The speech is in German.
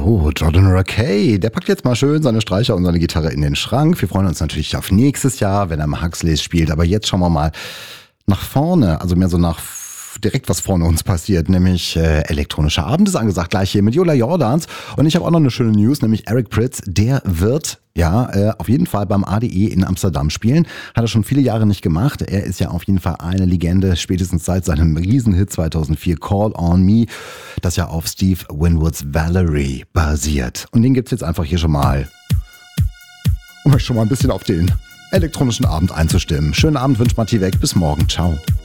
So, Jordan Rakei, der packt jetzt mal schön seine Streicher und seine Gitarre in den Schrank. Wir freuen uns natürlich auf nächstes Jahr, wenn er mal Huxleys spielt. Aber jetzt schauen wir mal nach vorne, also mehr so nach direkt was vorne uns passiert, nämlich elektronischer Abend ist angesagt, gleich hier mit Yola Jordans. Und ich habe auch noch eine schöne News, nämlich Eric Prydz, der wird auf jeden Fall beim ADE in Amsterdam spielen. Hat er schon viele Jahre nicht gemacht. Er ist ja auf jeden Fall eine Legende, spätestens seit seinem Riesenhit 2004 Call on Me, das ja auf Steve Winwoods Valerie basiert. Und den gibt's jetzt einfach hier schon mal, um euch schon mal ein bisschen auf den elektronischen Abend einzustimmen. Schönen Abend wünscht Matti weg. Bis morgen. Ciao.